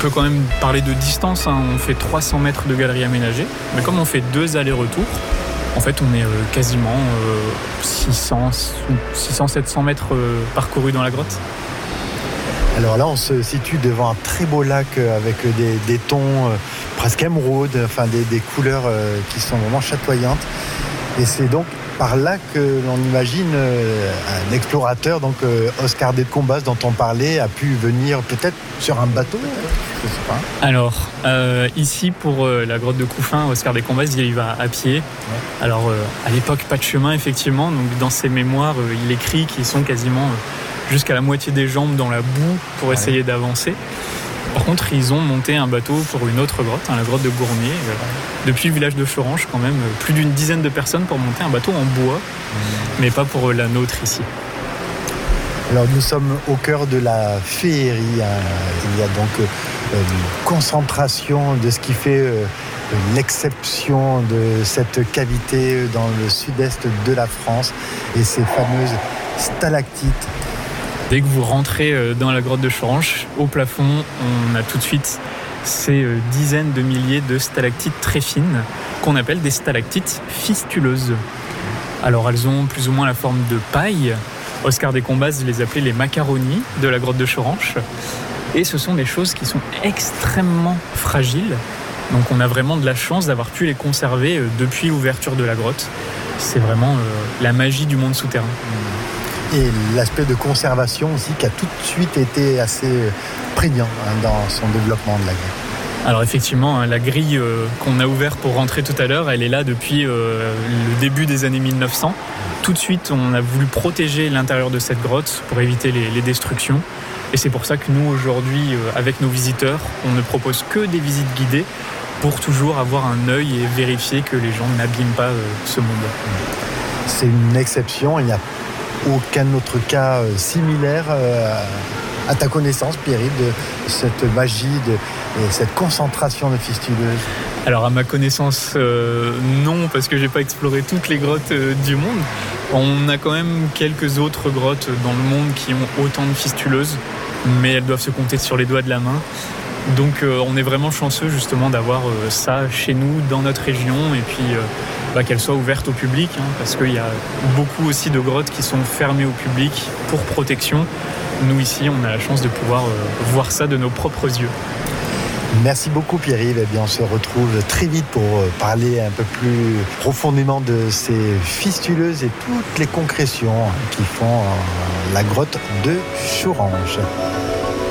peut quand même parler de distance, hein. On fait 300 mètres de galerie aménagée, mais comme on fait 2 allers-retours, en fait on est quasiment 600-700 mètres parcourus dans la grotte. Alors là, on se situe devant un très beau lac avec des tons presque émeraude, enfin des couleurs qui sont vraiment chatoyantes. Et c'est donc par là que l'on imagine un explorateur, donc Oscar Descombes dont on parlait, a pu venir peut-être sur un bateau, je sais pas. Alors, ici pour la grotte de Couffin, Oscar Descombes, il y va à pied. Ouais. Alors, à l'époque, pas de chemin, effectivement. Donc, dans ses mémoires, il écrit qu'ils sont quasiment jusqu'à la moitié des jambes dans la boue pour essayer d'avancer. Par contre, ils ont monté un bateau pour une autre grotte, la grotte de Gourmier, depuis le village de Chorange, quand même, plus d'une dizaine de personnes pour monter un bateau en bois, mais pas pour la nôtre ici. Alors nous sommes au cœur de la féerie. Il y a donc une concentration de ce qui fait l'exception de cette cavité dans le sud-est de la France et ces fameuses stalactites. Dès que vous rentrez dans la grotte de Chorange, au plafond, on a tout de suite ces dizaines de milliers de stalactites très fines qu'on appelle des stalactites fistuleuses. Alors elles ont plus ou moins la forme de paille. Oscar Descombes les appelait les macaronis de la grotte de Chorange. Et ce sont des choses qui sont extrêmement fragiles. Donc on a vraiment de la chance d'avoir pu les conserver depuis l'ouverture de la grotte. C'est vraiment la magie du monde souterrain. Et l'aspect de conservation aussi qui a tout de suite été assez prégnant dans son développement de la grotte. Alors effectivement, la grille qu'on a ouverte pour rentrer tout à l'heure, elle est là depuis le début des années 1900. Tout de suite, on a voulu protéger l'intérieur de cette grotte pour éviter les destructions. Et c'est pour ça que nous, aujourd'hui, avec nos visiteurs, on ne propose que des visites guidées pour toujours avoir un œil et vérifier que les gens n'abîment pas ce monde. C'est une exception, il n'y a aucun autre cas similaire à ta connaissance, Pierre-Yves, de cette magie et cette concentration de fistuleuses? Alors à ma connaissance, non, parce que j'ai pas exploré toutes les grottes du monde. On a quand même quelques autres grottes dans le monde qui ont autant de fistuleuses, mais elles doivent se compter sur les doigts de la main. Donc on est vraiment chanceux justement d'avoir ça chez nous, dans notre région, et puis qu'elle soit ouverte au public, parce qu'il y a beaucoup aussi de grottes qui sont fermées au public pour protection. Nous ici, on a la chance de pouvoir voir ça de nos propres yeux. Merci beaucoup Pierre-Yves. Eh bien, on se retrouve très vite pour parler un peu plus profondément de ces fistuleuses et toutes les concrétions qui font la grotte de Chorange.